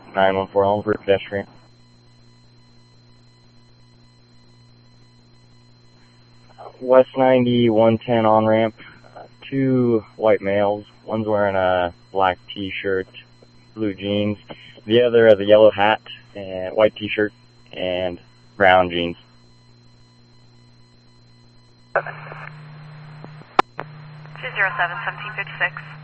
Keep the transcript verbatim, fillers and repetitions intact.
nine one four Elm for pedestrian. West ninety, one ten on ramp. Uh, two white males. One's wearing a black t-shirt, blue jeans. The other has a yellow hat and white t-shirt and brown jeans. two zero seven, seventeen fifty-six.